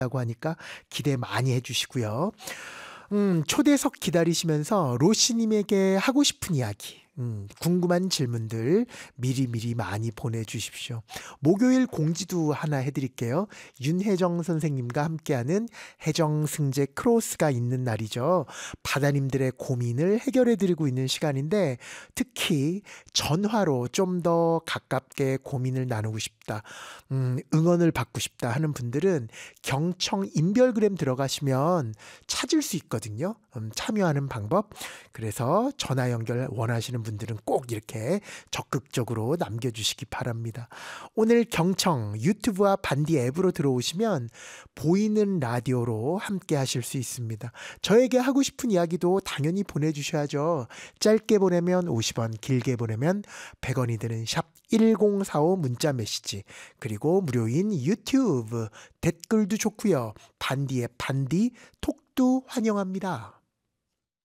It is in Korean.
라고 하니까 기대 많이 해주시고요. 초대석 기다리시면서 로시님에게 하고 싶은 이야기, 궁금한 질문들 미리미리 많이 보내주십시오. 목요일 공지도 하나 해드릴게요. 윤혜정 선생님과 함께하는 혜정승제 크로스가 있는 날이죠. 바다님들의 고민을 해결해드리고 있는 시간인데 특히 전화로 좀 더 가깝게 고민을 나누고 싶다, 응원을 받고 싶다 하는 분들은 경청 인별그램 들어가시면 찾을 수 있거든요. 참여하는 방법. 그래서 전화 연결 원하시는 분들은 꼭 이렇게 적극적으로 남겨주시기 바랍니다. 오늘 경청 유튜브와 반디 앱으로 들어오시면 보이는 라디오로 함께 하실 수 있습니다. 저에게 하고 싶은 이야기도 당연히 보내주셔야죠. 짧게 보내면 50원, 길게 보내면 100원이 드는 샵 1045 문자 메시지, 그리고 무료인 유튜브 댓글도 좋고요. 반디의 반디 톡도 환영합니다.